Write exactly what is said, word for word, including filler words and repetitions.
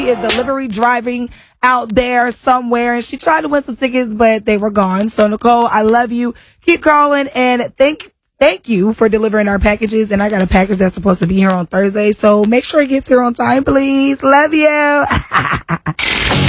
is delivery driving out there somewhere, and she tried to win some tickets, but they were gone. So Nicole, I love you. Keep calling, and thank thank you for delivering our packages. And I got a package that's supposed to be here on Thursday, so make sure it gets here on time, please. Love you.